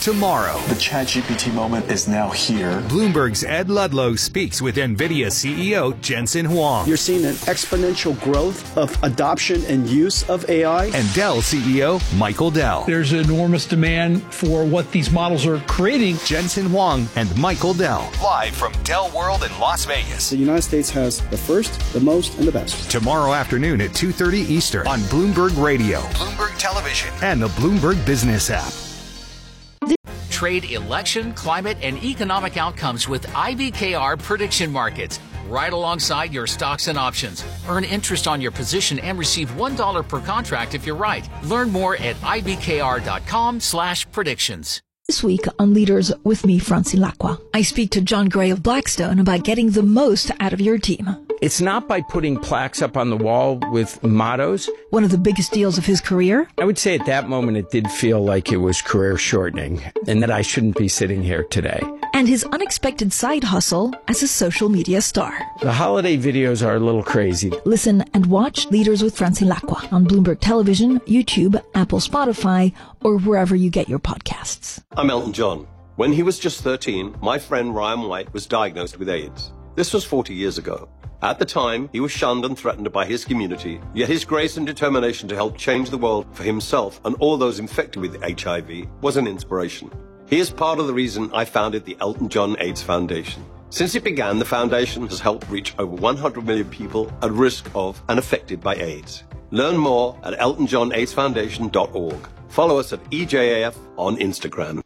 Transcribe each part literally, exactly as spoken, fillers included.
tomorrow. The ChatGPT moment is now here. Bloomberg's Ed Ludlow speaks with NVIDIA C E O Jensen Huang. You're seeing an exponential growth of adoption and use of A I. And Dell C E O Michael Dell. There's enormous demand for what these models are creating. Jensen Huang and Michael Dell, live from Dell World in Las Vegas. The United States has the first, the most, and the best. Tomorrow afternoon at two thirty Eastern on Bloomberg Radio, Bloomberg Television, and the Bloomberg Business app. Trade election, climate, and economic outcomes with I B K R prediction markets. Right alongside your stocks and options. Earn interest on your position and receive one dollar per contract if you're right. Learn more at ibkr.com slash predictions. This week on Leaders with me, Francine Lacqua, I speak to John Gray of Blackstone about getting the most out of your team. It's not by putting plaques up on the wall with mottos. One of the biggest deals of his career? I would say at that moment it did feel like it was career shortening and that I shouldn't be sitting here today. And his unexpected side hustle as a social media star. The holiday videos are a little crazy. Listen and watch Leaders with Francine Lacqua on Bloomberg Television, YouTube, Apple, Spotify, or wherever you get your podcasts. I'm Elton John. When he was just thirteen, my friend Ryan White was diagnosed with AIDS. This was forty years ago. At the time, he was shunned and threatened by his community, yet his grace and determination to help change the world for himself and all those infected with H I V was an inspiration. He is part of the reason I founded the Elton John AIDS Foundation. Since it began, the foundation has helped reach over one hundred million people at risk of and affected by AIDS. Learn more at elton john aids foundation dot org. Follow us at E J A F on Instagram.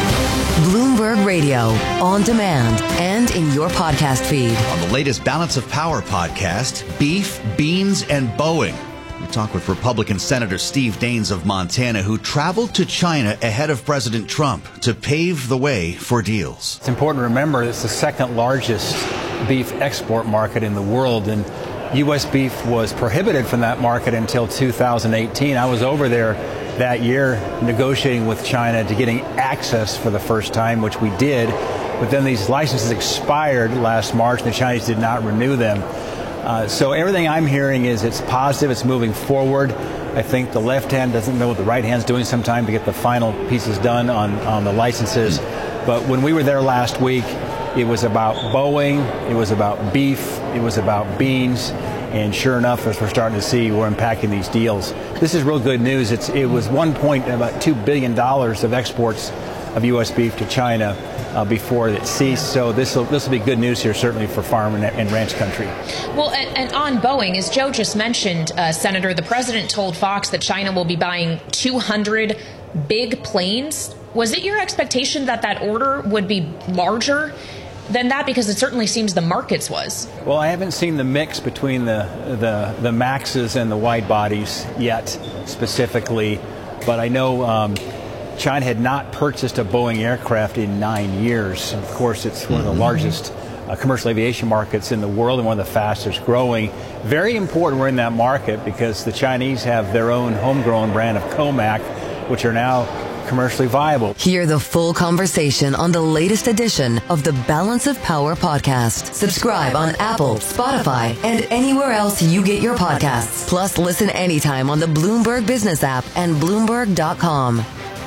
Bloomberg Radio, on demand and in your podcast feed. On the latest Balance of Power podcast, beef, beans, and Boeing. We talk with Republican Senator Steve Daines of Montana, who traveled to China ahead of President Trump to pave the way for deals. It's important to remember it's the second largest beef export market in the world, and U S beef was prohibited from that market until two thousand eighteen. I was over there that year negotiating with China to getting access for the first time, which we did. But then these licenses expired last March, and the Chinese did not renew them. Uh, so everything I'm hearing is it's positive, it's moving forward. I think the left hand doesn't know what the right hand's doing sometimes to get the final pieces done on, on the licenses. But when we were there last week, it was about Boeing, it was about beef, it was about beans. And sure enough, as we're starting to see, we're unpacking these deals. This is real good news. It's, it was one point about two billion dollars of exports of U S beef to China uh, before it ceased. So this will this will be good news here, certainly for farm and, and ranch country. Well, and, and on Boeing, as Joe just mentioned, uh, Senator, the president told Fox that China will be buying two hundred big planes. Was it your expectation that that order would be larger than that? Because it certainly seems the markets was. Well, I haven't seen the mix between the, the, the Maxes and the wide bodies yet specifically, but I know um, China had not purchased a Boeing aircraft in nine years. And of course, it's one of the largest uh, commercial aviation markets in the world and one of the fastest growing. Very important we're in that market because the Chinese have their own homegrown brand of Comac, which are now commercially viable. Hear the full conversation on the latest edition of the Balance of Power podcast. Subscribe on Apple, Spotify, and anywhere else you get your podcasts. Plus, listen anytime on the Bloomberg Business app and Bloomberg dot com.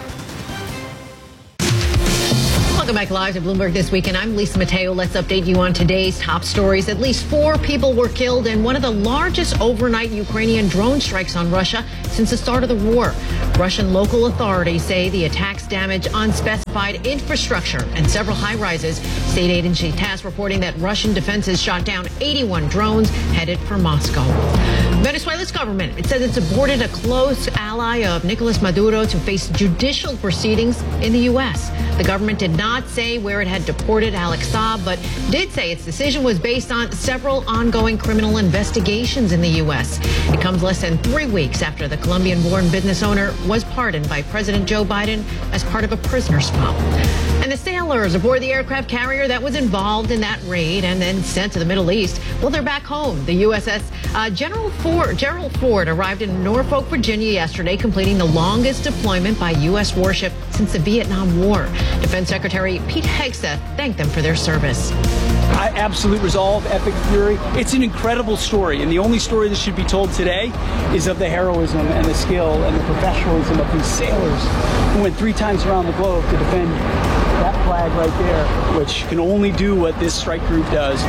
Welcome back live to Bloomberg This Week, and I'm Lisa Mateo. Let's update you on today's top stories. At least four people were killed in one of the largest overnight Ukrainian drone strikes on Russia since the start of the war. Russian local authorities say the attacks damage unspecified infrastructure and several high-rises. State agency TASS reporting that Russian defenses shot down eighty-one drones headed for Moscow. Venezuela's government, it says it's aborted a close ally of Nicolas Maduro to face judicial proceedings in the U S. The government did not say where it had deported Alex Saab, but did say its decision was based on several ongoing criminal investigations in the U S. It comes less than three weeks after the Colombian-born business owner was pardoned by President Joe Biden as part of a prisoner swap. And the sailors aboard the aircraft carrier that was involved in that raid and then sent to the Middle East, well, they're back home. The U S S uh, General Ford, Gerald Ford arrived in Norfolk, Virginia yesterday, completing the longest deployment by U S warship since the Vietnam War. Defense Secretary Pete Hegseth thanked them for their service. absolute resolve, epic fury. It's an incredible story, and the only story that should be told today is of the heroism and the skill and the professionalism of these sailors who went three times around the globe to defend that flag right there, which can only do what this strike group does.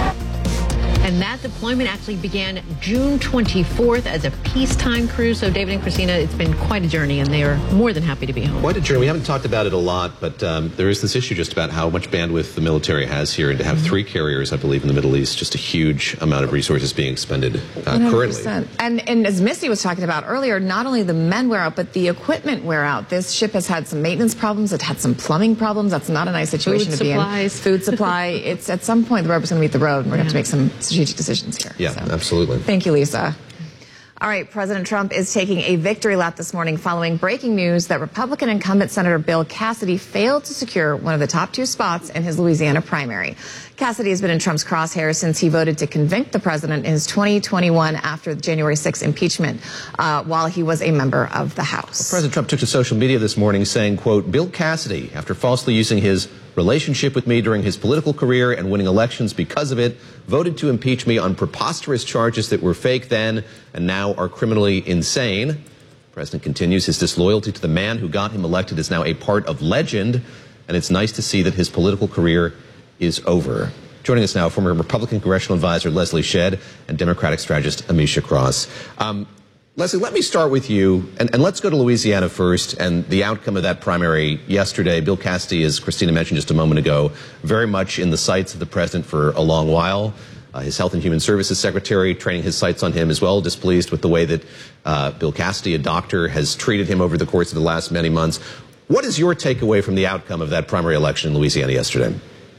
And that deployment actually began June twenty-fourth as a peacetime cruise. So, David and Christina, it's been quite a journey, and they are more than happy to be home. Quite a journey. We haven't talked about it a lot, but um, there is this issue just about how much bandwidth the military has here, and to have mm-hmm. three carriers, I believe, in the Middle East, just a huge amount of resources being expended uh, currently. And, and as Misty was talking about earlier, not only the men wear out, but the equipment wear out. This ship has had some maintenance problems. It had some plumbing problems. That's not a nice situation Food to supplies. be in. Food supply. It's at some point the rubber's going to meet the road, and we're going to have to make some strategic decisions here. Yeah, so. absolutely. Thank you, Lisa. All right, President Trump is taking a victory lap this morning following breaking news that Republican incumbent Senator Bill Cassidy failed to secure one of the top two spots in his Louisiana primary. Cassidy has been in Trump's crosshairs since he voted to convict the president in his twenty twenty-one after the January sixth impeachment uh, while he was a member of the House. Well, President Trump took to social media this morning saying, quote, Bill Cassidy, after falsely using his relationship with me during his political career and winning elections because of it, voted to impeach me on preposterous charges that were fake then and now are criminally insane. The president continues, his disloyalty to the man who got him elected is now a part of legend, and it's nice to see that his political career is over. Joining us now, former Republican congressional advisor Leslie Shedd and Democratic strategist Amisha Cross. Um, Leslie, let me start with you, and, and let's go to Louisiana first and the outcome of that primary yesterday. Bill Cassidy, as Christina mentioned just a moment ago, very much in the sights of the president for a long while. Uh, his Health and Human Services Secretary training his sights on him as well, displeased with the way that uh, Bill Cassidy, a doctor, has treated him over the course of the last many months. What is your takeaway from the outcome of that primary election in Louisiana yesterday?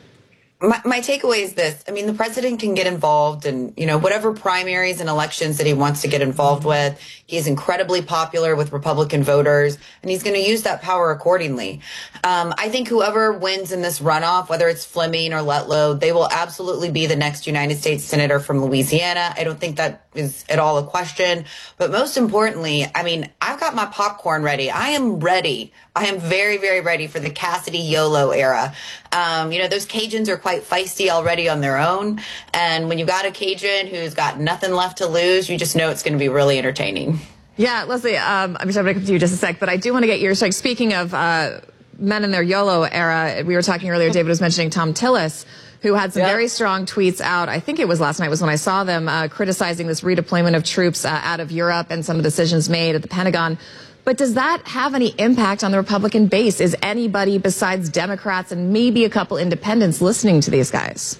My, my takeaway is this. I mean, the president can get involved in, you know, whatever primaries and elections that he wants to get involved with. He is incredibly popular with Republican voters, and he's going to use that power accordingly. Um, I think whoever wins in this runoff, whether it's Fleming or Letlow, they will absolutely be the next United States Senator from Louisiana. I don't think that is at all a question. But most importantly, I mean, I've got my popcorn ready. I am ready. I am very, very ready for the Cassidy YOLO era. Um, you know, those Cajuns are quite feisty already on their own. And when you got a Cajun who's got nothing left to lose, you just know it's going to be really entertaining. Yeah, Leslie, um, I'm sure I'm going to come to you in just a sec, but I do want to get your, like, speaking of uh, men in their YOLO era, we were talking earlier, David was mentioning Tom Tillis, who had some yeah. very strong tweets out. I think it was last night was when I saw them uh, criticizing this redeployment of troops uh, out of Europe and some of the decisions made at the Pentagon. But does that have any impact on the Republican base? Is anybody besides Democrats and maybe a couple independents listening to these guys?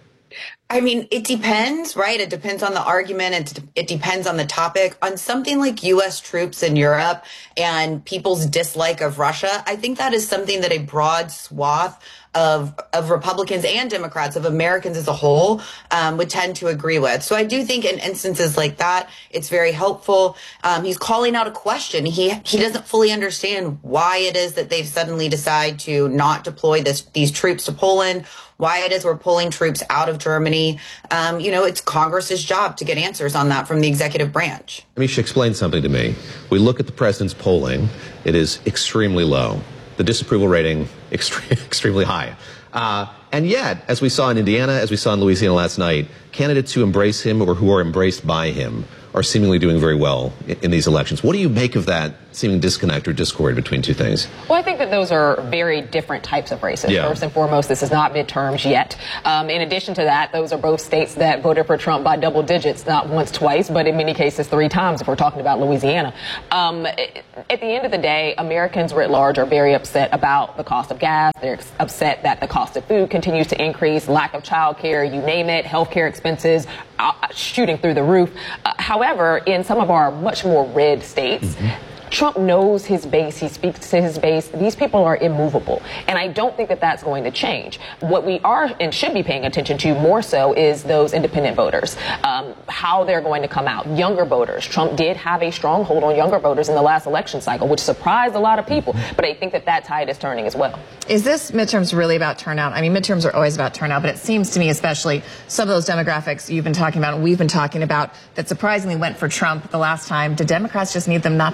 I mean, it depends, right? It depends on the argument. It, it depends on the topic. On something like U S troops in Europe and people's dislike of Russia, I think that is something that a broad swath of of Republicans and Democrats, of Americans as a whole, um, would tend to agree with. So I do think in instances like that, it's very helpful. Um, he's calling out a question. He he doesn't fully understand why it is that they've suddenly decided to not deploy this these troops to Poland, why it is we're pulling troops out of Germany. Um, you know, it's Congress's job to get answers on that from the executive branch. Amisha, explain something to me. We look at the president's polling. It is extremely low. The disapproval rating, extre- extremely high. Uh, and yet, as we saw in Indiana, as we saw in Louisiana last night, candidates who embrace him or who are embraced by him are seemingly doing very well in, in these elections. What do you make of that seeming disconnect or discord between two things? Well, I think that those are very different types of races. Yeah. First and foremost, this is not midterms yet. Um, in addition to that, those are both states that voted for Trump by double digits, not once, twice, but in many cases three times if we're talking about Louisiana. Um, at the end of the day, Americans writ large are very upset about the cost of gas. They're upset that the cost of food continues to increase, lack of child care, you name it, health care expenses uh, shooting through the roof. Uh, however, in some of our much more red states, mm-hmm. Trump knows his base. He speaks to his base. These people are immovable. And I don't think that that's going to change. What we are and should be paying attention to more so is those independent voters, um, how they're going to come out. Younger voters. Trump did have a stronghold on younger voters in the last election cycle, which surprised a lot of people. But I think that that tide is turning as well. Is this midterms really about turnout? I mean, midterms are always about turnout, but it seems to me, especially some of those demographics you've been talking about and we've been talking about that surprisingly went for Trump the last time. Do Democrats just need them not to show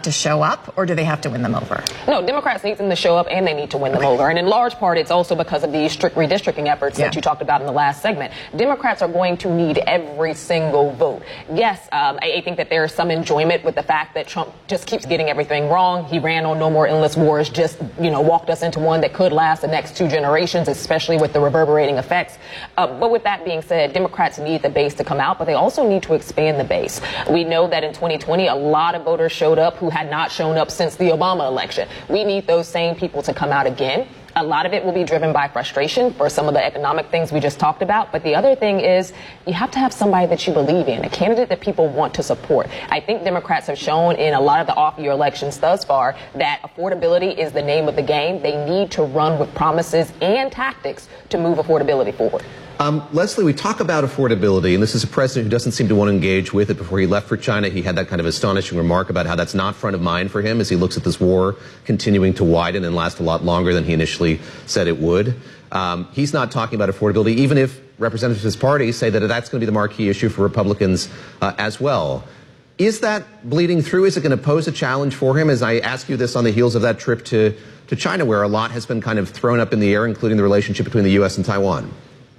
up, or do they have to win them over? No, Democrats need them to show up, and they need to win them over. And in large part, it's also because of these strict redistricting efforts yeah. that you talked about in the last segment. Democrats are going to need every single vote. Yes, um, I, I think that there is some enjoyment with the fact that Trump just keeps getting everything wrong. He ran on no more endless wars, just, you know, walked us into one that could last the next two generations, especially with the reverberating effects. Uh, but with that being said, Democrats need the base to come out, but they also need to expand the base. We know that in twenty twenty, a lot of voters showed up who had not shown up since the Obama election. We need those same people to come out again. A lot of it will be driven by frustration for some of the economic things we just talked about. But the other thing is you have to have somebody that you believe in, a candidate that people want to support. I think Democrats have shown in a lot of the off-year elections thus far that affordability is the name of the game. They need to run with promises and tactics to move affordability forward. Um, Leslie, we talk about affordability, and this is a president who doesn't seem to want to engage with it. Before he left for China, he had that kind of astonishing remark about how that's not front of mind for him as he looks at this war continuing to widen and last a lot longer than he initially said it would. Um, he's not talking about affordability, even if representatives of his party say that that's going to be the marquee issue for Republicans uh, as well. Is that bleeding through? Is it going to pose a challenge for him? As I ask you this on the heels of that trip to, to China, where a lot has been kind of thrown up in the air, including the relationship between the U S and Taiwan.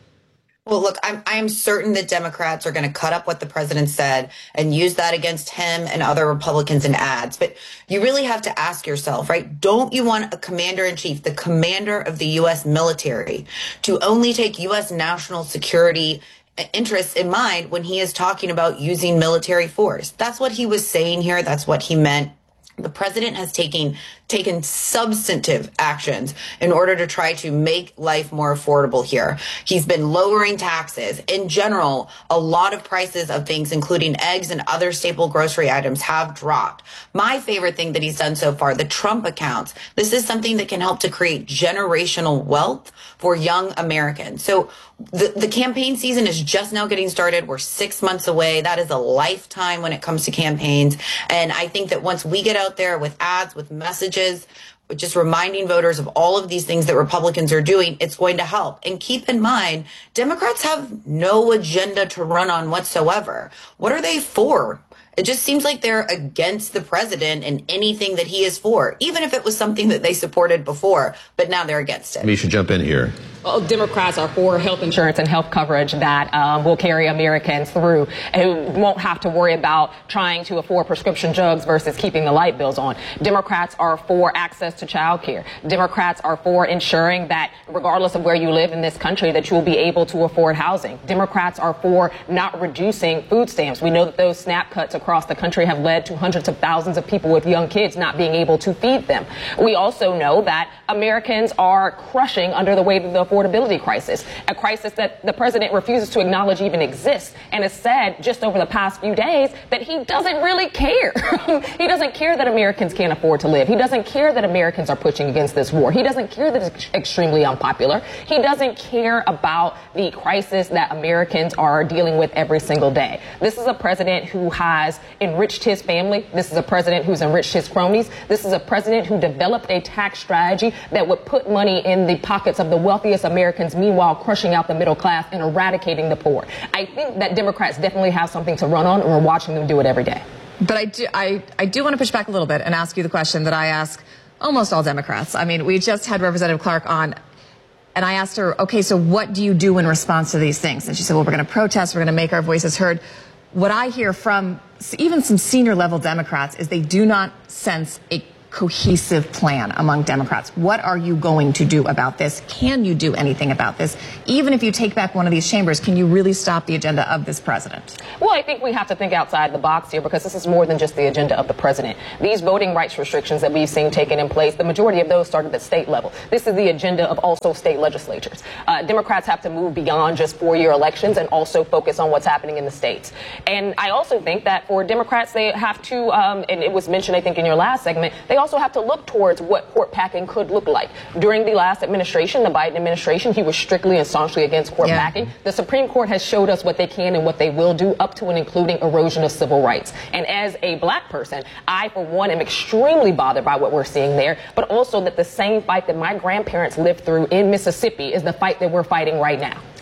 Well, look, I'm, I'm certain that Democrats are going to cut up what the president said and use that against him and other Republicans in ads. But you really have to ask yourself, right? Don't you want a commander in chief, the commander of the U S military, to only take U S national security interests in mind when he is talking about using military force? That's what he was saying here. That's what he meant. The president has taken taken substantive actions in order to try to make life more affordable here. He's been lowering taxes. In general, a lot of prices of things, including eggs and other staple grocery items, have dropped. My favorite thing that he's done so far, the Trump accounts. This is something that can help to create generational wealth for young Americans. So the, the campaign season is just now getting started. We're six months away. That is a lifetime when it comes to campaigns. And I think that once we get out there with ads, with messages, just reminding voters of all of these things that Republicans are doing, it's going to help. And keep in mind, Democrats have no agenda to run on whatsoever. What are they for? It just seems like they're against the president and anything that he is for, even if it was something that they supported before, but now they're against it. You should jump in here. Well, Democrats are for health insurance and health coverage that um, will carry Americans through who won't have to worry about trying to afford prescription drugs versus keeping the light bills on. Democrats are for access to child care. Democrats are for ensuring that regardless of where you live in this country, that you will be able to afford housing. Democrats are for not reducing food stamps. We know that those SNAP cuts across the country have led to hundreds of thousands of people with young kids not being able to feed them. We also know that Americans are crushing under the weight of the affordability crisis, a crisis that the president refuses to acknowledge even exists, and has said just over the past few days that he doesn't really care. He doesn't care that Americans can't afford to live. He doesn't care that Americans are pushing against this war. He doesn't care that it's extremely unpopular. He doesn't care about the crisis that Americans are dealing with every single day. This is a president who has enriched his family. This is a president who's enriched his cronies. This is a president who developed a tax strategy that would put money in the pockets of the wealthiest Americans, meanwhile crushing out the middle class and eradicating the poor. I think that Democrats definitely have something to run on, and we're watching them do it every day. But I do, I, I do want to push back a little bit and ask you the question that I ask almost all Democrats. I mean, we just had Representative Clark on, and I asked her, okay, so what do you do in response to these things? And she said, well, we're going to protest, we're going to make our voices heard. What I hear from even some senior level Democrats is they do not sense a cohesive plan among Democrats. What are you going to do about this? Can you do anything about this? Even if you take back one of these chambers, can you really stop the agenda of this president? Well, I think we have to think outside the box here, because this is more than just the agenda of the president. These voting rights restrictions that we've seen taken in place, the majority of those started at state level. This is the agenda of also state legislatures. Uh, Democrats have to move beyond just four-year elections and also focus on what's happening in the states. And I also think that for Democrats, they have to, um, and it was mentioned, I think, in your last segment, they also have to look towards what court packing could look like. During the last administration, the Biden administration, he was strictly and staunchly against court yeah. packing. The Supreme Court has showed us what they can and what they will do, up to and including erosion of civil rights. And as a black person, I, for one, am extremely bothered by what we're seeing there, but also that the same fight that my grandparents lived through in Mississippi is the fight that we're fighting right now.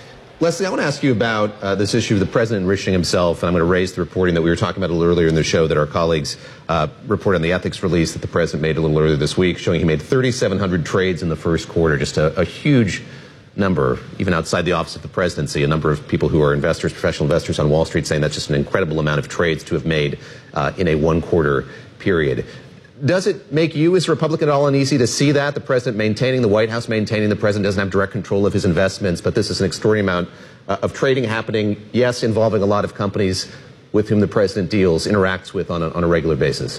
Leslie, I want to ask you about uh, this issue of the president enriching himself, and I'm going to raise the reporting that we were talking about a little earlier in the show that our colleagues uh, reported on the ethics release that the president made a little earlier this week, showing he made thirty-seven hundred trades in the first quarter, just a, a huge number, even outside the office of the presidency, a number of people who are investors, professional investors on Wall Street saying that's just an incredible amount of trades to have made uh, in a one-quarter period. Does it make you as a Republican at all uneasy to see that, the president maintaining, the White House maintaining, the president doesn't have direct control of his investments, but this is an extraordinary amount uh, of trading happening, yes, involving a lot of companies with whom the president deals, interacts with on a, on a regular basis?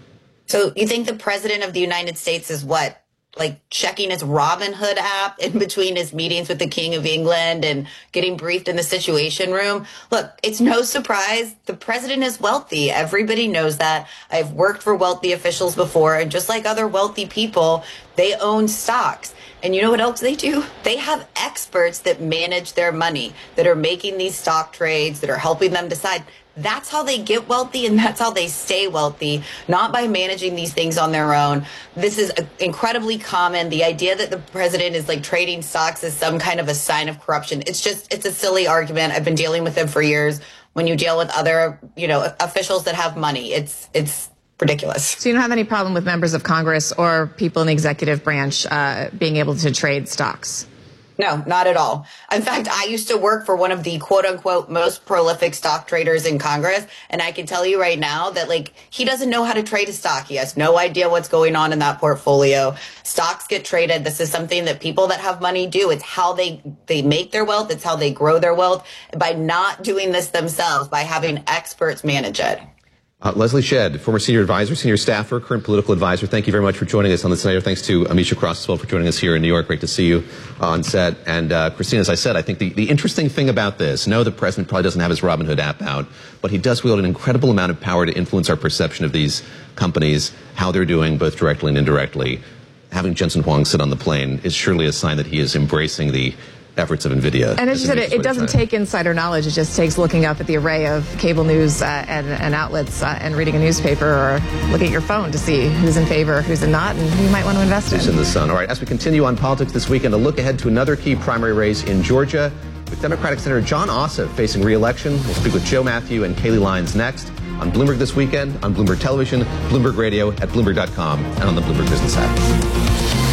So you think the president of the United States is what? Like checking his Robinhood app in between his meetings with the King of England and getting briefed in the Situation Room? Look, it's no surprise. The president is wealthy. Everybody knows that. I've worked for wealthy officials before, and just like other wealthy people, they own stocks. And you know what else they do? They have experts that manage their money, that are making these stock trades, that are helping them decide. That's how they get wealthy, and that's how they stay wealthy, not by managing these things on their own. This is incredibly common. The idea that the president is like trading stocks is some kind of a sign of corruption. It's just, it's a silly argument. I've been dealing with them for years. When you deal with other, you know, officials that have money, it's, it's ridiculous. So you don't have any problem with members of Congress or people in the executive branch uh, being able to trade stocks? No, not at all. In fact, I used to work for one of the quote unquote most prolific stock traders in Congress. And I can tell you right now that like he doesn't know how to trade a stock. He has no idea what's going on in that portfolio. Stocks get traded. This is something that people that have money do. It's how they, they make their wealth. It's how they grow their wealth by not doing this themselves, by having experts manage it. Uh, Leslie Shedd, former senior advisor, senior staffer, current political advisor. Thank you very much for joining us on the Tonight. Thanks to Amisha Cross as well for joining us here in New York. Great to see you on set. And uh, Christine, as I said, I think the, the interesting thing about this, no, the president probably doesn't have his Robinhood app out, but he does wield an incredible amount of power to influence our perception of these companies, how they're doing, both directly and indirectly. Having Jensen Huang sit on the plane is surely a sign that he is embracing the efforts of NVIDIA. And as you said, it, it doesn't take insider knowledge. It just takes looking up at the array of cable news uh, and, and outlets uh, and reading a newspaper or looking at your phone to see who's in favor, who's in not, and who you might want to invest in. Who's in the sun. All right, as we continue on politics this weekend, a look ahead to another key primary race in Georgia with Democratic Senator Jon Ossoff facing re-election. We'll speak with Joe Matthew and Kayleigh Lyons next on Bloomberg This Weekend, on Bloomberg Television, Bloomberg Radio, at Bloomberg dot com, and on the Bloomberg Business app.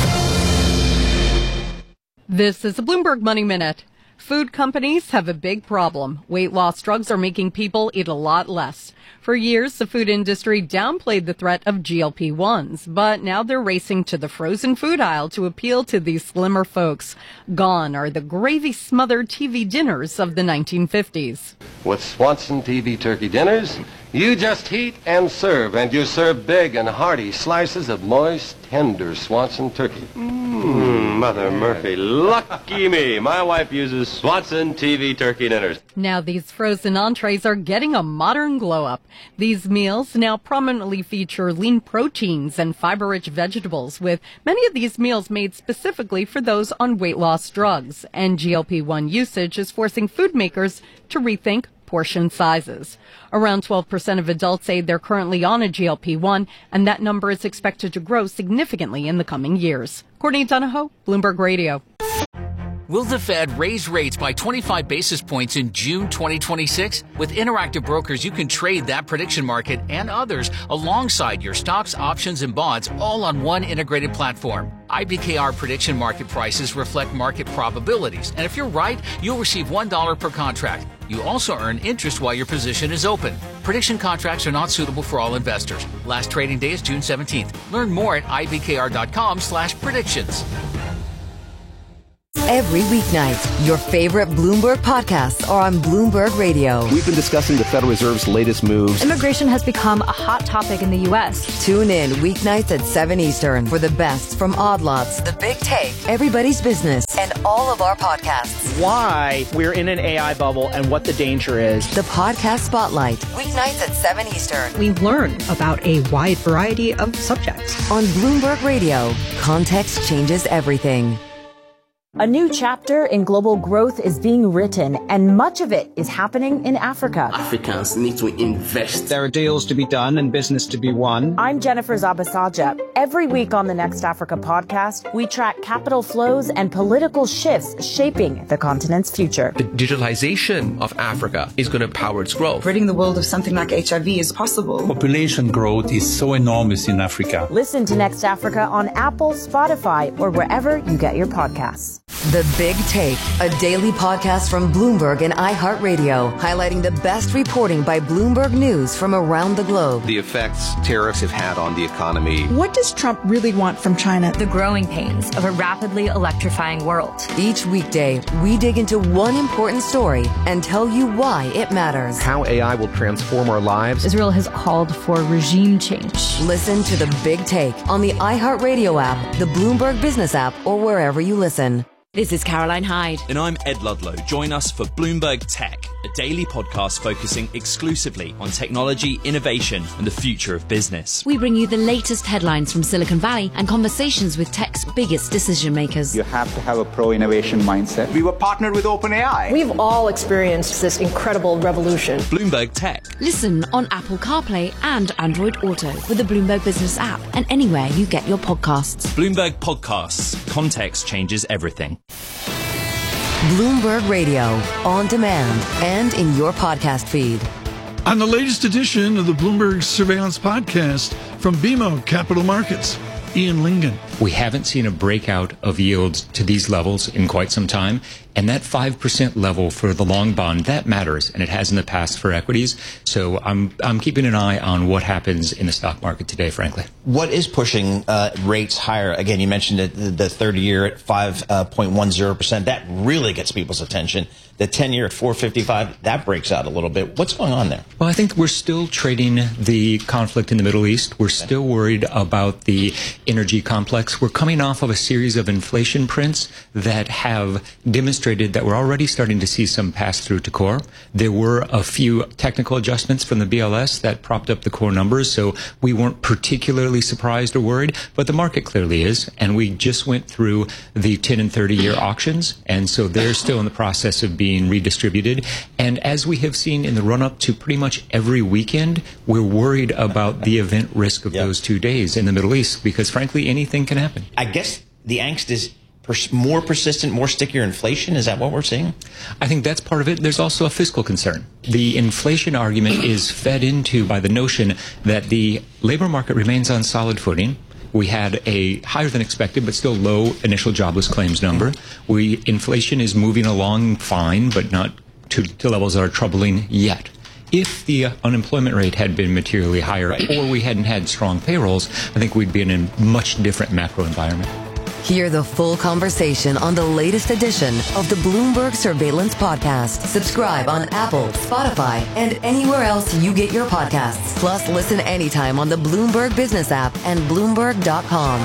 This is the Bloomberg Money Minute. Food companies have a big problem. Weight loss drugs are making people eat a lot less. For years, the food industry downplayed the threat of G L P ones, but now they're racing to the frozen food aisle to appeal to these slimmer folks. Gone are the gravy-smothered T V dinners of the nineteen fifties. With Swanson T V turkey dinners, you just heat and serve, and you serve big and hearty slices of moist, tender Swanson turkey. Mmm, Mother Murphy, lucky me. My wife uses Swanson T V turkey dinners. Now these frozen entrees are getting a modern glow-up. These meals now prominently feature lean proteins and fiber-rich vegetables, with many of these meals made specifically for those on weight loss drugs. And G L P one usage is forcing food makers to rethink portion sizes. Around twelve percent of adults say they're currently on a G L P one, and that number is expected to grow significantly in the coming years. Courtney Donahoe, Bloomberg Radio. Will the Fed raise rates by twenty-five basis points in June twenty twenty-six? With Interactive Brokers, you can trade that prediction market and others alongside your stocks, options, and bonds, all on one integrated platform. I B K R prediction market prices reflect market probabilities, and if you're right, you'll receive one dollar per contract. You also earn interest while your position is open. Prediction contracts are not suitable for all investors. Last trading day is June seventeenth. Learn more at I B K R dot com slash predictions. Every weeknight, your favorite Bloomberg podcasts are on Bloomberg Radio. We've been discussing the Federal Reserve's latest moves. Immigration has become a hot topic in the U S. Tune in weeknights at seven Eastern for the best from Odd Lots, The Big Take, Everybody's Business, and all of our podcasts. Why we're in an A I bubble and what the danger is. The Podcast Spotlight, weeknights at seven Eastern. We learn about a wide variety of subjects. On Bloomberg Radio, context changes everything. A new chapter in global growth is being written, and much of it is happening in Africa. Africans need to invest. There are deals to be done and business to be won. I'm Jennifer Zabasaja. Every week on the Next Africa podcast, we track capital flows and political shifts shaping the continent's future. The digitalization of Africa is going to power its growth. Ridding the world of something like H I V is possible. Population growth is so enormous in Africa. Listen to Next Africa on Apple, Spotify, or wherever you get your podcasts. The Big Take, a daily podcast from Bloomberg and iHeartRadio, highlighting the best reporting by Bloomberg News from around the globe. The effects tariffs have had on the economy. What does Trump really want from China? The growing pains of a rapidly electrifying world. Each weekday, we dig into one important story and tell you why it matters. How A I will transform our lives. Israel has called for regime change. Listen to The Big Take on the iHeartRadio app, the Bloomberg Business app, or wherever you listen. This is Caroline Hyde. And I'm Ed Ludlow. Join us for Bloomberg Tech, a daily podcast focusing exclusively on technology, innovation, and the future of business. We bring you the latest headlines from Silicon Valley and conversations with tech's biggest decision makers. You have to have a pro-innovation mindset. We were partnered with OpenAI. We've all experienced this incredible revolution. Bloomberg Tech. Listen on Apple CarPlay and Android Auto with the Bloomberg Business app and anywhere you get your podcasts. Bloomberg Podcasts. Context changes everything. Bloomberg Radio, on demand and in your podcast feed. On the latest edition of the Bloomberg Surveillance Podcast from B M O Capital Markets, Ian Lingen. We haven't seen a breakout of yields to these levels in quite some time. And that five percent level for the long bond, that matters, and it has in the past for equities. So I'm I'm keeping an eye on what happens in the stock market today, frankly. What is pushing uh, rates higher? Again, you mentioned it, the thirty-year at five point one zero percent. That really gets people's attention. The ten-year at four fifty-five, that breaks out a little bit. What's going on there? Well, I think we're still trading the conflict in the Middle East. We're still worried about the energy complex. We're coming off of a series of inflation prints that have demonstrated that we're already starting to see some pass through to core. There were a few technical adjustments from the B L S that propped up the core numbers, so we weren't particularly surprised or worried, but the market clearly is, and we just went through the ten and thirty year auctions, and so they're still in the process of being redistributed. And as we have seen in the run-up to pretty much every weekend, we're worried about the event risk of yep. those two days in the Middle East, because frankly, anything can happen. I guess the angst is pers- more persistent, more stickier inflation. Is that what we're seeing? I think that's part of it. There's also a fiscal concern. The inflation argument is fed into by the notion that the labor market remains on solid footing. We had a higher than expected, but still low initial jobless claims number. We inflation is moving along fine, but not to, to levels that are troubling yet. If the uh, unemployment rate had been materially higher, or we hadn't had strong payrolls, I think we'd be in a much different macro environment. Hear the full conversation on the latest edition of the Bloomberg Surveillance Podcast. Subscribe on Apple, Spotify, and anywhere else you get your podcasts. Plus, listen anytime on the Bloomberg Business app and Bloomberg dot com.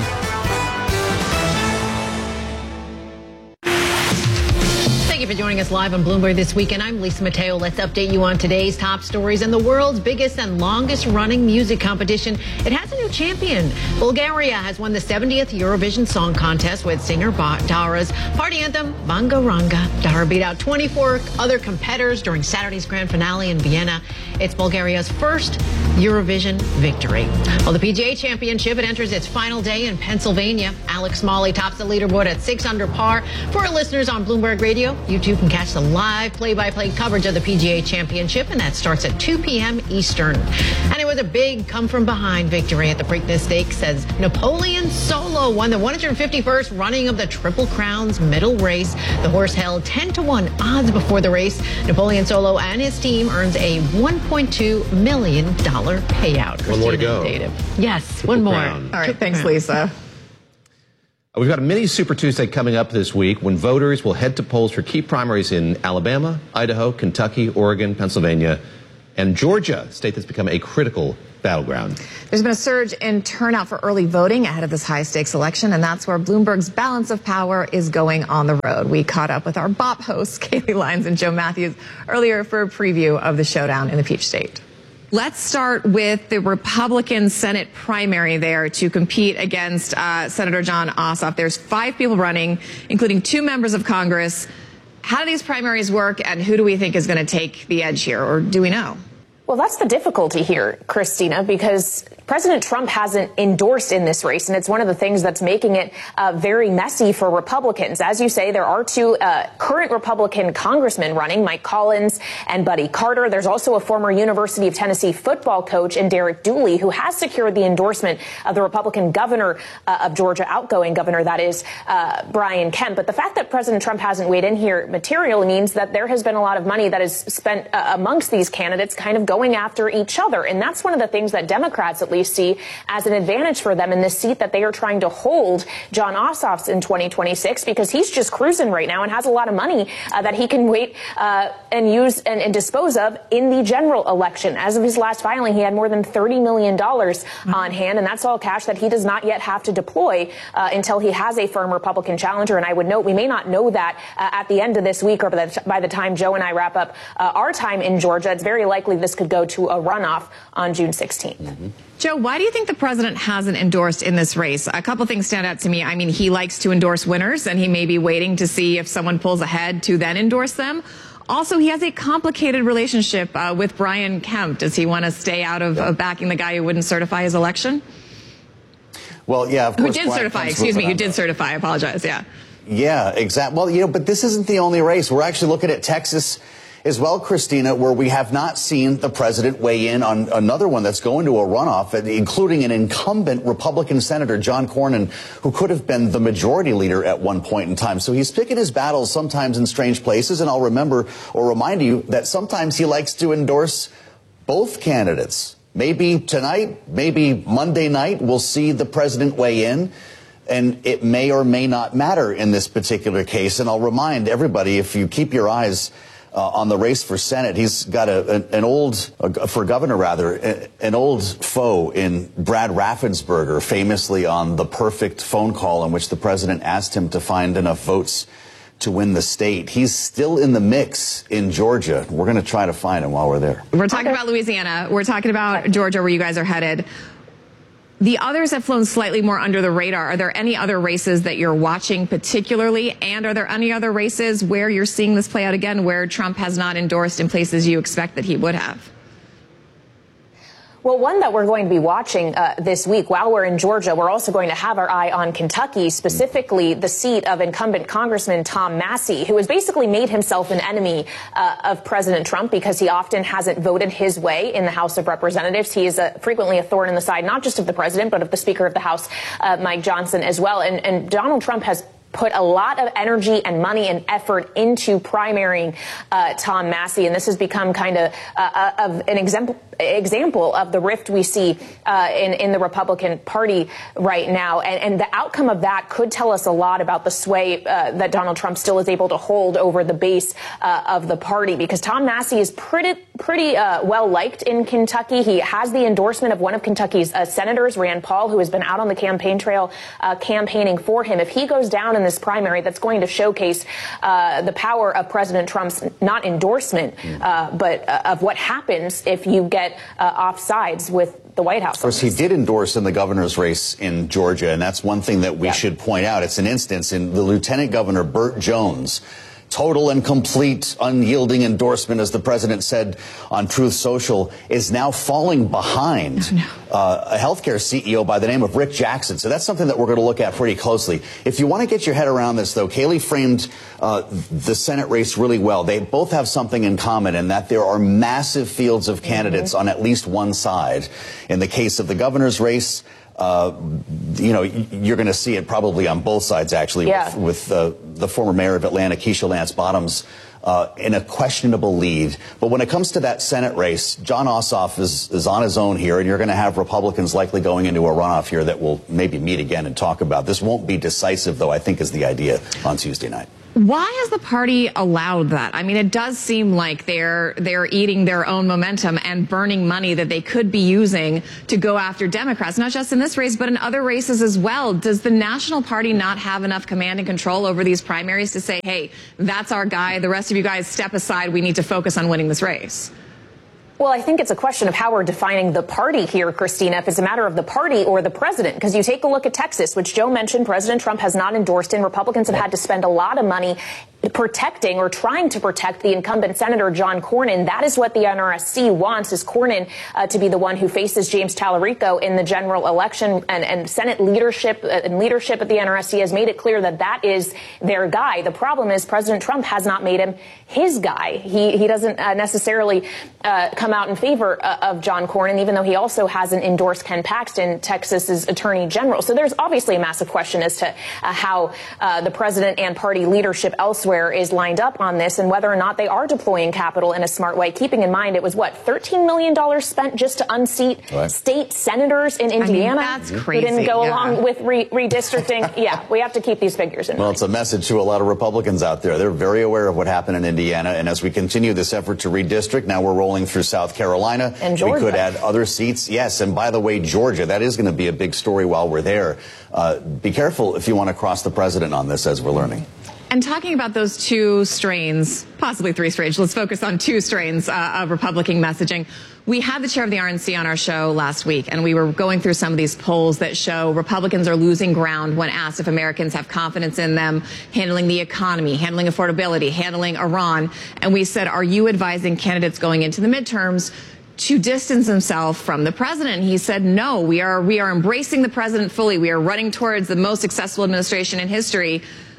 Thank you for joining us live on Bloomberg This Weekend. I'm Lisa Mateo. Let's update you on today's top stories in the world's biggest and longest running music competition. It has a new champion. Bulgaria has won the seventieth Eurovision Song Contest with singer Dara's party anthem, Bangaranga. Dara beat out twenty-four other competitors during Saturday's grand finale in Vienna. It's Bulgaria's first Eurovision victory. Well, the P G A Championship, it enters its final day in Pennsylvania. Alex Smalley tops the leaderboard at six under par. For our listeners on Bloomberg Radio, you too can catch the live play-by-play coverage of the P G A Championship, and that starts at two p.m. Eastern. And it was a big come-from-behind victory at the Preakness Stakes as Napoleon Solo won the one hundred fifty-first running of the Triple Crown's middle race. The horse held ten to one odds before the race. Napoleon Solo and his team earns a one point two million dollars payout. One more to go. Yes, Triple one more. Crown. All right, thanks, Lisa. We've got a mini Super Tuesday coming up this week when voters will head to polls for key primaries in Alabama, Idaho, Kentucky, Oregon, Pennsylvania, and Georgia, a state that's become a critical battleground. There's been a surge in turnout for early voting ahead of this high-stakes election, and that's where Bloomberg's Balance of Power is going on the road. We caught up with our B O P hosts, Kaylee Lyons and Joe Matthews, earlier for a preview of the showdown in the Peach State. Let's start with the Republican Senate primary there to compete against uh, Senator Jon Ossoff. There's five people running, including two members of Congress. How do these primaries work, and who do we think is going to take the edge here, or do we know? Well, that's the difficulty here, Christina, because President Trump hasn't endorsed in this race, and it's one of the things that's making it uh, very messy for Republicans. As you say, there are two uh, current Republican congressmen running, Mike Collins and Buddy Carter. There's also a former University of Tennessee football coach in Derek Dooley, who has secured the endorsement of the Republican governor uh, of Georgia, outgoing governor, that is, uh, Brian Kemp. But the fact that President Trump hasn't weighed in here materially means that there has been a lot of money that is spent uh, amongst these candidates kind of going after each other. And that's one of the things that Democrats at least see as an advantage for them in this seat that they are trying to hold Jon Ossoff's in twenty twenty-six, because he's just cruising right now and has a lot of money uh, that he can wait uh, and use and, and dispose of in the general election. As of his last filing, he had more than thirty million dollars mm-hmm. on hand, and that's all cash that he does not yet have to deploy uh, until he has a firm Republican challenger. And I would note we may not know that uh, at the end of this week or by the, by the time Joe and I wrap up uh, our time in Georgia. It's very likely this could go to a runoff on June sixteenth. Mm-hmm. Joe, why do you think the president hasn't endorsed in this race? A couple things stand out to me. I mean, he likes to endorse winners, and he may be waiting to see if someone pulls ahead to then endorse them. Also, he has a complicated relationship uh, with Brian Kemp. Does he want to stay out of, of backing the guy who wouldn't certify his election? Well, yeah, of course. Who did Brian certify, Kemp's excuse me, who on did that. certify, I apologize, yeah. Yeah, exactly. Well, you know, but this isn't the only race. We're actually looking at Texas as well, Christina, where we have not seen the president weigh in on another one that's going to a runoff, including an incumbent Republican Senator, John Cornyn, who could have been the majority leader at one point in time. So he's picking his battles sometimes in strange places. And I'll remember or remind you that sometimes he likes to endorse both candidates. Maybe tonight, maybe Monday night, we'll see the president weigh in. And it may or may not matter in this particular case. And I'll remind everybody, if you keep your eyes Uh, on the race for Senate, he's got a, an, an old, uh, for governor rather, a, an old foe in Brad Raffensperger, famously on the perfect phone call in which the president asked him to find enough votes to win the state. He's still in the mix in Georgia. We're going to try to find him while we're there. We're talking about Louisiana. We're talking about Georgia, where you guys are headed. The others have flown slightly more under the radar. Are there any other races that you're watching particularly? And are there any other races where you're seeing this play out again, where Trump has not endorsed in places you expect that he would have? Well, one that we're going to be watching uh, this week while we're in Georgia, we're also going to have our eye on Kentucky, specifically the seat of incumbent Congressman Tom Massie, who has basically made himself an enemy uh, of President Trump because he often hasn't voted his way in the House of Representatives. He is a, frequently a thorn in the side, not just of the president, but of the Speaker of the House, uh, Mike Johnson, as well. And, and Donald Trump has put a lot of energy and money and effort into primarying uh, Tom Massie, and this has become kind of uh, of an example example of the rift we see uh, in in the Republican Party right now, and, and the outcome of that could tell us a lot about the sway uh, that Donald Trump still is able to hold over the base uh, of the party, because Tom Massie is pretty pretty uh, well liked in Kentucky. He has the endorsement of one of Kentucky's uh, senators, Rand Paul, who has been out on the campaign trail uh, campaigning for him. If he goes down in this primary, that's going to showcase uh, the power of President Trump's not endorsement, uh, but uh, of what happens if you get uh, off sides with the White House. Of course, he did endorse in the governor's race in Georgia, and that's one thing that we yeah. should point out. It's an instance in the Lieutenant Governor Burt Jones. Total and complete unyielding endorsement, as the president said on Truth Social, is now falling behind oh, no. uh, a healthcare C E O by the name of Rick Jackson. So that's something that we're going to look at pretty closely. If you want to get your head around this, though, Kayleigh framed uh, the Senate race really well. They both have something in common, in that there are massive fields of candidates mm-hmm. on at least one side. In the case of the governor's race, Uh, you know, you're going to see it probably on both sides, actually, yeah. with, with uh, the former mayor of Atlanta, Keisha Lance Bottoms, uh, in a questionable lead. But when it comes to that Senate race, Jon Ossoff is, is on his own here, and you're going to have Republicans likely going into a runoff here that will maybe meet again and talk about. This won't be decisive, though, I think, is the idea on Tuesday night. Why has the party allowed that? I mean, it does seem like they're they're eating their own momentum and burning money that they could be using to go after Democrats, not just in this race, but in other races as well. Does the National Party not have enough command and control over these primaries to say, hey, that's our guy, the rest of you guys step aside, we need to focus on winning this race? Well, I think it's a question of how we're defining the party here, Christina, if it's a matter of the party or the president. Because you take a look at Texas, which Joe mentioned, President Trump has not endorsed in. Republicans have had to spend a lot of money protecting or trying to protect the incumbent Senator John Cornyn. That is what the N R S C wants, is Cornyn uh, to be the one who faces James Tallarico in the general election. And, and Senate leadership uh, and leadership at the N R S C has made it clear that that is their guy. The problem is President Trump has not made him his guy. He, he doesn't uh, necessarily uh, come out in favor uh, of John Cornyn, even though he also hasn't endorsed Ken Paxton, Texas's attorney general. So there's obviously a massive question as to uh, how uh, the president and party leadership elsewhere is lined up on this and whether or not they are deploying capital in a smart way, keeping in mind it was, what, thirteen million dollars spent just to unseat right. state senators in Indiana? I mean, that's crazy. Who didn't go yeah. along with re- redistricting. Yeah, we have to keep these figures in mind. Well, it's a message to a lot of Republicans out there. They're very aware of what happened in Indiana. And as we continue this effort to redistrict, now we're rolling through South Carolina. And Georgia. We could add other seats. Yes. And by the way, Georgia, that is going to be a big story while we're there. Uh, be careful if you want to cross the president on this, as we're learning. And talking about those two strains, possibly three strains, let's focus on two strains uh, of Republican messaging. We had the chair of the R N C on our show last week, and we were going through some of these polls that show Republicans are losing ground when asked if Americans have confidence in them handling the economy, handling affordability, handling Iran. And we said, are you advising candidates going into the midterms to distance himself from the president? He said, no, we are, we are embracing the president fully. We are running towards the most successful administration in history.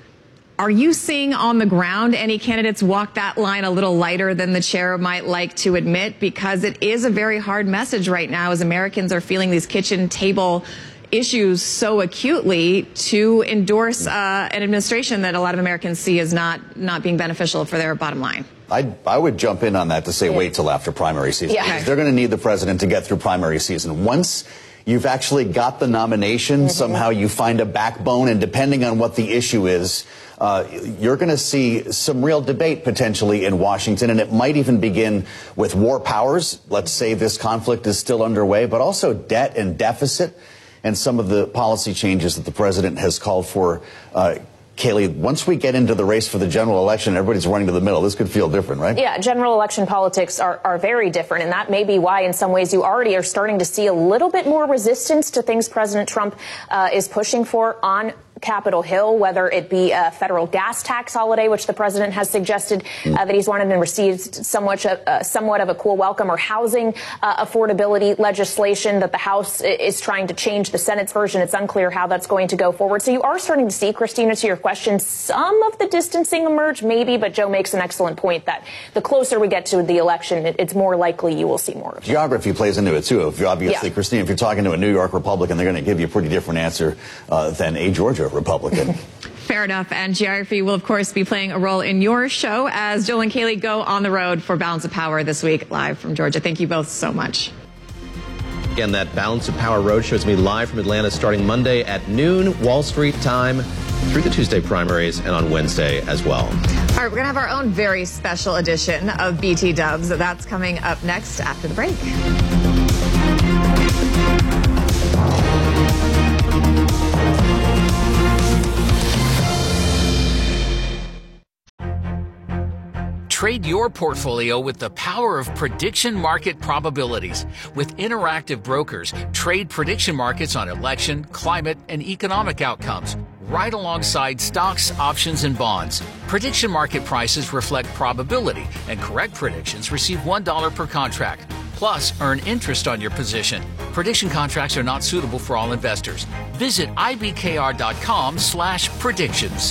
Are you seeing on the ground any candidates walk that line a little lighter than the chair might like to admit? Because it is a very hard message right now as Americans are feeling these kitchen table issues so acutely to endorse uh, an administration that a lot of Americans see as not, not being beneficial for their bottom line. I, I would jump in on that to say wait till after primary season. Yeah. Because they're going to need the president to get through primary season. Once you've actually got the nomination, mm-hmm. somehow you find a backbone, and depending on what the issue is, uh, you're going to see some real debate potentially in Washington, and it might even begin with war powers. Let's say this conflict is still underway, but also debt and deficit and some of the policy changes that the president has called for. Uh, Kayleigh, once we get into the race for the general election, everybody's running to the middle. This could feel different, right? Yeah, general election politics are, are very different, and that may be why in some ways you already are starting to see a little bit more resistance to things President Trump uh, is pushing for on Capitol Hill, whether it be a federal gas tax holiday, which the president has suggested uh, that he's wanted and received somewhat, uh, somewhat of a cool welcome, or housing uh, affordability legislation that the House is trying to change the Senate's version. It's unclear how that's going to go forward. So you are starting to see, Christina, to your question, some of the distancing emerge, maybe, but Joe makes an excellent point that the closer we get to the election, it, it's more likely you will see more of it. Geography plays into it, too. If you obviously, yeah. Christina, if you're talking to a New York Republican, they're going to give you a pretty different answer uh, than a Georgia Republican. Fair enough. And geography will, of course, be playing a role in your show as Joel and Kayleigh go on the road for Balance of Power this week, live from Georgia. Thank you both so much. Again, that Balance of Power Roadshow is going to be live from Atlanta starting Monday at noon, Wall Street time, through the Tuesday primaries and on Wednesday as well. All right, we're going to have our own very special edition of B T Dubs. That's coming up next after the break. Trade your portfolio with the power of prediction market probabilities. With Interactive Brokers, trade prediction markets on election, climate, and economic outcomes, right alongside stocks, options, and bonds. Prediction market prices reflect probability, and correct predictions receive one dollar per contract. Plus, earn interest on your position. Prediction contracts are not suitable for all investors. Visit ibkr.com slash predictions.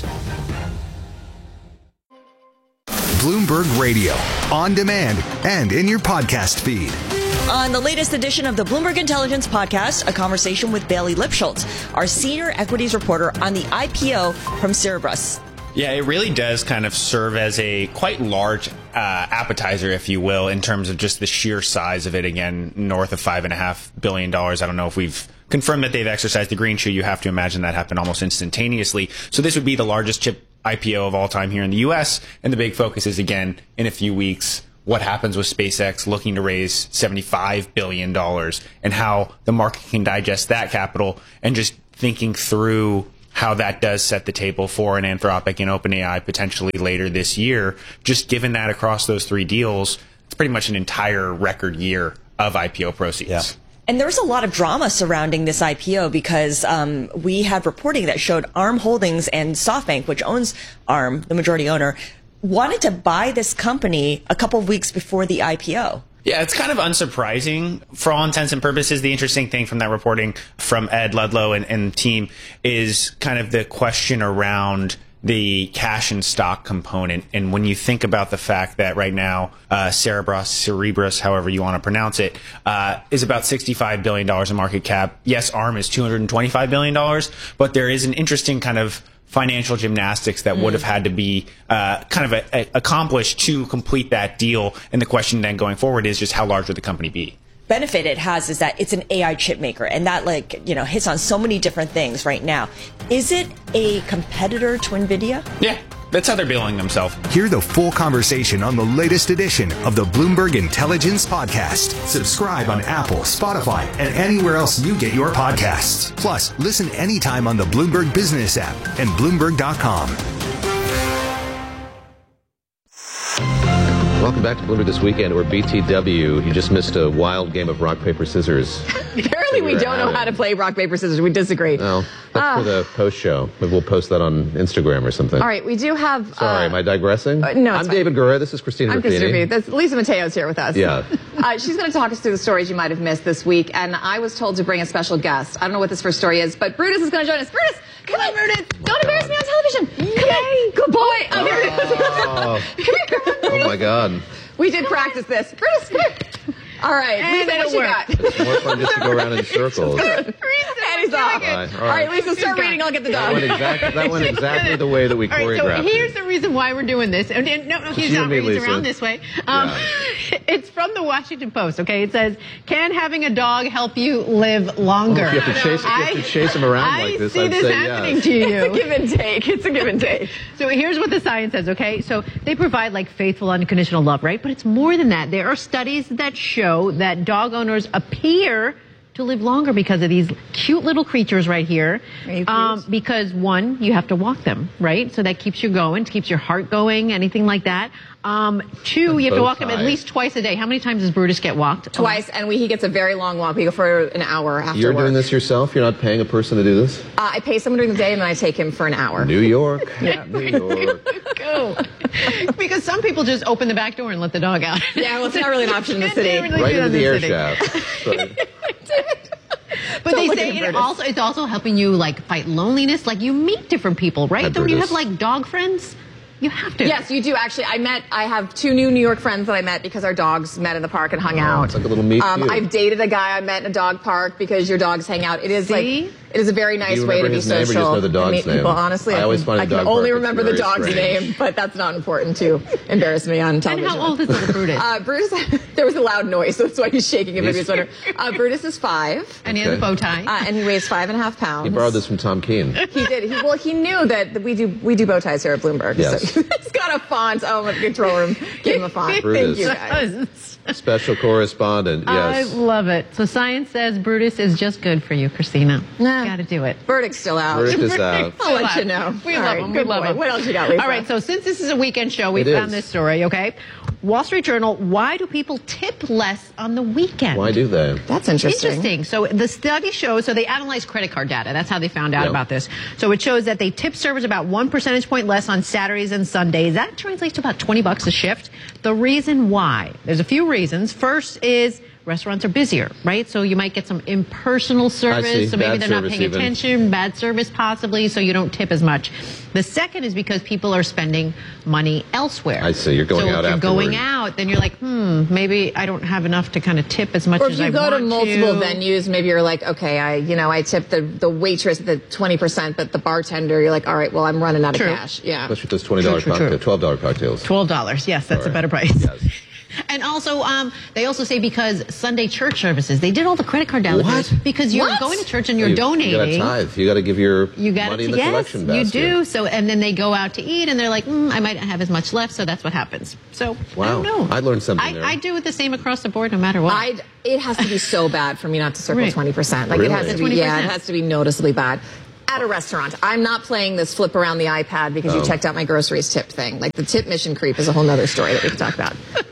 Bloomberg Radio, on demand and in your podcast feed. On the latest edition of the Bloomberg Intelligence Podcast, a conversation with Bailey Lipschultz, our senior equities reporter on the I P O from Cerberus. Yeah, it really does kind of serve as a quite large uh, appetizer, if you will, in terms of just the sheer size of it. Again, north of five and a half billion dollars. I don't know if we've confirmed that they've exercised the green shoe. You have to imagine that happened almost instantaneously. So this would be the largest chip I P O of all time here in the U S. And the big focus is, again, in a few weeks, what happens with SpaceX looking to raise seventy-five billion dollars and how the market can digest that capital, and just thinking through how that does set the table for an Anthropic and OpenAI potentially later this year. Just given that across those three deals, it's pretty much an entire record year of I P O proceeds. Yeah. And there was a lot of drama surrounding this I P O because um, we had reporting that showed ARM Holdings and SoftBank, which owns ARM, the majority owner, wanted to buy this company a couple of weeks before the I P O. Yeah, it's kind of unsurprising for all intents and purposes. The interesting thing from that reporting from Ed Ludlow and, and team is kind of the question around the cash and stock component. And when you think about the fact that right now, uh, Cerebras, Cerebras, however you want to pronounce it, uh, is about sixty-five billion dollars in market cap. Yes, ARM is two hundred twenty-five billion dollars, but there is an interesting kind of financial gymnastics that mm. would have had to be uh, kind of a, a, accomplished to complete that deal. And the question then going forward is just how large would the company be? Benefit it has is that it's an A I chip maker, and that, like, you know, hits on so many different things right now. Is it a competitor to NVIDIA? Yeah, that's how they're billing themselves. Hear the full conversation on the latest edition of the Bloomberg Intelligence Podcast. Subscribe on Apple, Spotify, and anywhere else you get your podcasts. Plus, listen anytime on the Bloomberg Business app and Bloomberg dot com. Welcome back to Bloomberg This Weekend, or B T W. You just missed a wild game of rock, paper, scissors. Apparently we don't know how to play rock, paper, scissors. We disagree. No, that's uh, for the post show. Maybe we'll post that on Instagram or something. All right, we do have... Sorry, uh, am I digressing? Uh, no, I'm fine. David Gura. This is Christina I'm Ruffini. Christina Ruffini. Lisa Mateo's here with us. Yeah. Uh, she's going to talk us through the stories you might have missed this week, and I was told to bring a special guest. I don't know what this first story is, but Brutus is going to join us. Brutus, come on, Brutus. Oh don't embarrass God. me on television. Come on. Good boy. Oh, there he is. Oh. Come here, come on, Brutus. Oh, my God. We did practice this. Brutus, come here. All right, And Lisa, what you it'll got? It's more fun just to go around in circles. And he's off. All right, all right, Lisa, start reading. I'll get the That dog. went exactly, that went exactly the way that we All right, choreographed so here's it. the reason why we're doing this. And, and no, no, he's you not. and me, He's Lisa. around this way. Um, Yeah. It's from the Washington Post. Okay, it says, "Can having a dog help you live longer?" Oh, if you have to chase, if you have to chase him around I like this, see I'd this say happening yes. to you. It's a give and take. It's a give and take. So here's what the science says, okay? So they provide like faithful, unconditional love, right? But it's more than that. There are studies that show that dog owners appear to live longer because of these cute little creatures right here. Um, because one, you have to walk them, right? So that keeps you going, keeps your heart going, anything like that. Um, two, you have to walk them at least twice a day. How many times does Brutus get walked? Twice, and we, he gets a very long walk. We go for an hour after You're work. doing this yourself? You're not paying a person to do this? Uh, I pay someone during the day, and then I take him for an hour. New York. Yeah. New York. Go. Because some people just open the back door and let the dog out. Yeah, well, it's not really an option in the city. Really Right into the air city. shaft. Right. But Don't they look say at him, it Brutus. also it's also helping you like fight loneliness. Like you meet different people, right? Hi, Don't you Brutus. have like dog friends? You have to. Yes, you do. Actually, I met. I have two new New York friends that I met because our dogs met in the park and hung out. It's like a little meet Um, cute. I've dated a guy I met in a dog park because your dogs hang out. It is See? like it is a very nice you way to remember be his name or you social. just know the dog's and meet name? people. Honestly, I I, always can, find a I can dog only park remember that's the very dog's strange. name, but that's not important to embarrass me on And television. how old is little Brutus? Uh, Brutus, there was a loud noise, so that's why he's shaking him. Maybe it's better. Uh, Brutus is five, And he has a Okay. bow tie. uh, and he weighs five and a half pounds. He borrowed this from Tom Keene. He did. He, well, he knew that we do we do bow ties here at Bloomberg. Yes. So he's got a font. Oh, my control room gave him a font. Brutus. Thank you, guys. Special correspondent, yes. I love it. So science says Brutus is just good for you, Christina. Nah. Got to do it. Verdict's still out. Verdict is out. I'll let you know. We All love right, him. good We love boy. him. What else you got, Lisa? All right, so since this is a weekend show, we It found is. this story, okay? Wall Street Journal, why do people tip less on the weekend? Why do they? That's interesting. Interesting. So the study shows, so they analyzed credit card data. That's how they found out Yep. about this. So it shows that they tip servers about one percentage point less on Saturdays and Sundays. That translates to about twenty bucks a shift. The reason why, there's a few reasons. First is restaurants are busier, right? So you might get some impersonal service. see. So maybe Bad they're not service paying even. attention, bad service possibly, so you don't tip as much. The second is because people are spending money elsewhere. I see. You're going so out if you're afterward. going out, then you're like, hmm, maybe I don't have enough to kind of tip as much Or as if you I go want to multiple to. venues, maybe you're like, okay, I, you know, I tip the, the waitress the twenty percent, but the bartender, you're like, all right, well, I'm running out True. of cash. Yeah. Especially those twenty dollars True, true, true. cocktails, twelve dollars cocktails. twelve dollars, yes, that's All a right. better price. Yes. And also, um, they also say because Sunday church services, they did all the credit card downloads What? because you're What? going to church and you're You- donating. You got to tithe. You got to give your You got money to, in the yes, collection you basket. do. So, and then they go out to eat, and they're like, mm, I might not have as much left, so that's what happens. So, I Wow. don't know. I learned something I, there. I do it the same across the board, no matter what. I'd, it has to be so bad for me not to circle Right. twenty percent. Like it has Really? to be, yeah, twenty it percent. has to be noticeably bad. At a restaurant, I'm not playing this flip around the iPad because Oh. you checked out my groceries tip thing. Like the tip mission creep is a whole nother story that we can talk about.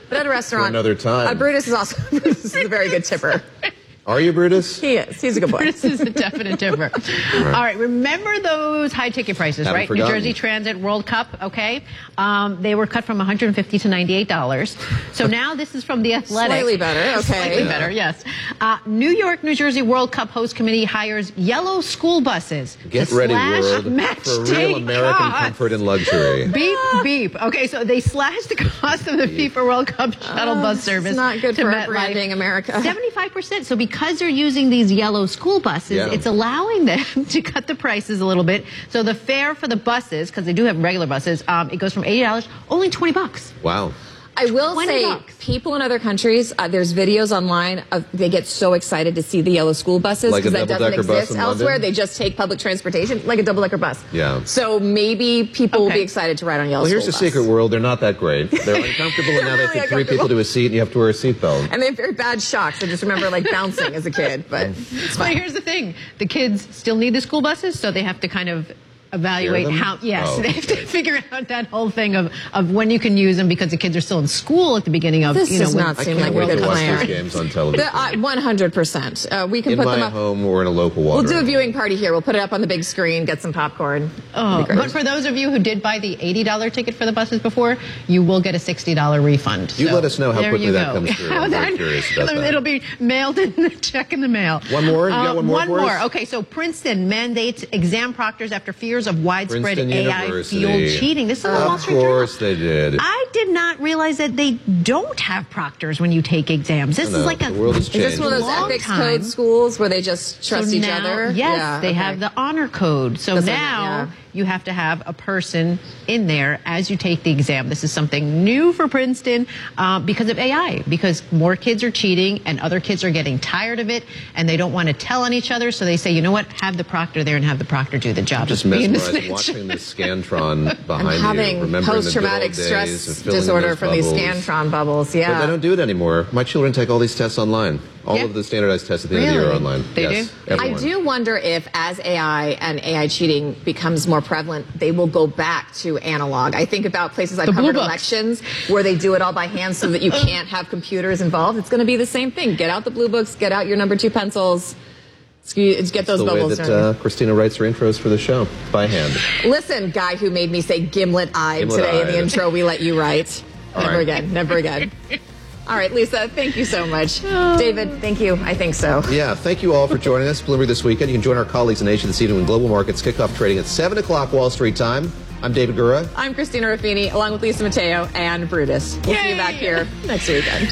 But at a restaurant, For another time. Uh, Brutus is also Brutus is a very good tipper. Are you, Brutus? He is. He's a good boy. Brutus is a definite tipper. All right. All right. Remember those high ticket prices, Haven't right? forgotten. New Jersey Transit World Cup, okay? Um, they were cut from one hundred fifty dollars to ninety-eight dollars. So now this is from The Athletic. Slightly better, okay. Slightly Yeah. better, yes. Uh, New York, New Jersey World Cup host committee hires yellow school buses Get to ready, slash world, match for day real American costs. comfort and luxury. Beep, beep. Okay, so they slashed the cost of the FIFA World Cup shuttle Uh, bus service. It's not good to for MetLife. branding America. seventy-five percent. So because they're using these yellow school buses, Yeah. it's allowing them to cut the prices a little bit. So the fare for the buses, because they do have regular buses, um, it goes from eighty dollars, only twenty bucks. Wow. I will twenty say, bucks. people in other countries, uh, there's videos online of they get so excited to see the yellow school buses Like a because that doesn't double-decker bus exist in elsewhere. London? They just take public transportation, like a double-decker bus. Yeah. So maybe people will Okay. be excited to ride on yellow Well, here's school the bus. secret world. They're not that great. They're uncomfortable, and now they Really fit three people uncomfortable. to a seat, and you have to wear a seatbelt. And they have very bad shocks. I just remember like bouncing as a kid, but it's But fine. here's the thing. The kids still need the school buses, so they have to kind of evaluate Share them? how, yes, Oh, they have to figure out that whole thing of, of when you can use them because the kids are still in school at the beginning of, This you know, does when- not I seem can't like a wait good to watch plan. these games on television. The, uh, one hundred percent. Uh, we can In put my them up. home or in a local We'll watering do a hole. viewing party here. We'll put it up on the big screen, get some popcorn. Oh, but for those of you who did buy the eighty dollars ticket for the buses before, you will get a sixty dollars refund. You So let us know how there quickly you that go. comes through. How I'm very that- curious about that. It'll be mailed in the check in the mail. One more? You got one more One for us? more. Okay, so Princeton mandates exam proctors after fears of widespread Princeton A I University. fueled cheating. This is the Wall Of Street Journal. course they did. I did not realize that they don't have proctors when you take exams. This I know. is like a The world has Is this changed. one of those long ethics time. code schools where they just trust So each now- other? Yes, Yeah, they okay. have the honor code. So That's what I now meant, yeah. you have to have a person in there as you take the exam. This is something new for Princeton uh, because of A I, because more kids are cheating and other kids are getting tired of it and they don't want to tell on each other. So they say, you know what, have the proctor there and have the proctor do the job. Just of being the mesmerized snitch. watching the Scantron behind I'm you, having remembering the good post-traumatic old days stress of filling in disorder those from these bubbles. Scantron bubbles. Yeah. But I don't do it anymore. My children take all these tests online. All Yeah. of the standardized tests at the end of the year are Really? online. They yes, do? everyone. I do wonder if, as A I and A I cheating becomes more prevalent, they will go back to analog. I think about places I've The blue covered books. elections where they do it all by hand so that you can't have computers involved. It's going to be the same thing. Get out the blue books, get out your number two pencils, Excuse- get those the way bubbles. that started. uh, Christina writes her intros for the show, by hand. Listen, guy who made me say gimlet-eyed Gimlet-eyed. today in the intro we let you write. All Never right. again. Never again. All right, Lisa, thank you so much. David, thank you. I think so. Yeah, thank you all for joining us. Bloomberg this weekend. You can join our colleagues in Asia this evening when global markets kick off trading at seven o'clock Wall Street time. I'm David Gura. I'm Christina Ruffini, along with Lisa Mateo and Brutus. We'll see you back here next weekend.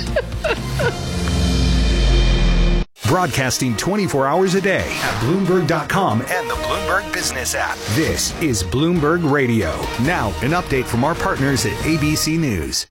Broadcasting twenty-four hours a day at Bloomberg dot com and the Bloomberg Business app. This is Bloomberg Radio. Now, an update from our partners at A B C News.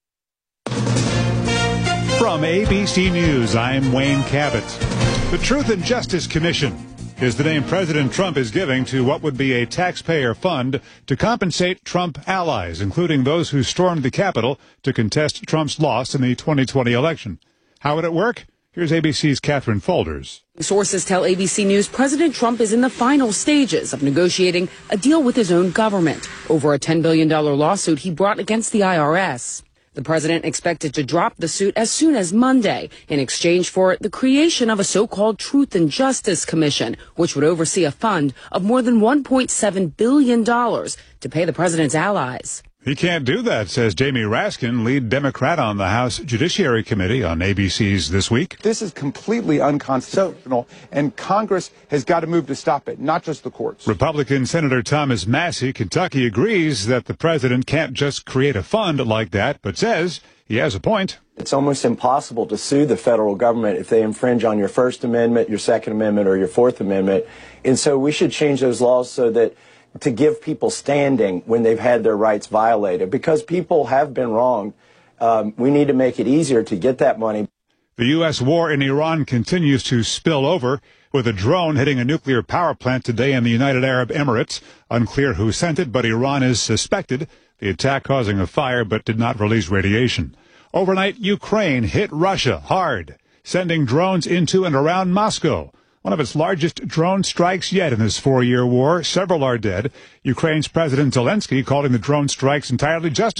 From A B C News, I'm Wayne Cabot. The Truth and Justice Commission is the name President Trump is giving to what would be a taxpayer fund to compensate Trump allies, including those who stormed the Capitol to contest Trump's loss in the twenty twenty election. How would it work? Here's A B C's Catherine Folders. Sources tell A B C News President Trump is in the final stages of negotiating a deal with his own government over a ten billion dollars lawsuit he brought against the I R S. The president expected to drop the suit as soon as Monday in exchange for the creation of a so-called Truth and Justice Commission, which would oversee a fund of more than one point seven billion dollars to pay the president's allies. He can't do that, says Jamie Raskin, lead Democrat on the House Judiciary Committee on A B C's This Week. This is completely unconstitutional, and Congress has got to move to stop it, not just the courts. Republican Senator Thomas Massey, Kentucky, agrees that the president can't just create a fund like that, but says he has a point. It's almost impossible to sue the federal government if they infringe on your First Amendment, your Second Amendment, or your Fourth Amendment. And so we should change those laws so that to give people standing when they've had their rights violated, because people have been wronged. Um, we need to make it easier to get that money. The U S war in Iran continues to spill over, with a drone hitting a nuclear power plant today in the United Arab Emirates. Unclear who sent it, but Iran is suspected. The attack causing a fire, but did not release radiation. Overnight, Ukraine hit Russia hard, sending drones into and around Moscow. One of its largest drone strikes yet in this four-year war. Several are dead. Ukraine's President Zelensky calling the drone strikes entirely justified.